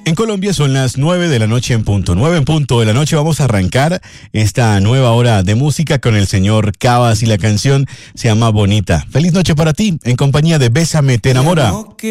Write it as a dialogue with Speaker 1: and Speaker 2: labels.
Speaker 1: En Colombia son las 9 de la noche en punto. 9 en punto de la noche vamos a arrancar esta nueva hora de música con el señor Cabas y la canción se llama Bonita. Feliz noche para ti en compañía de Bésame, te enamora.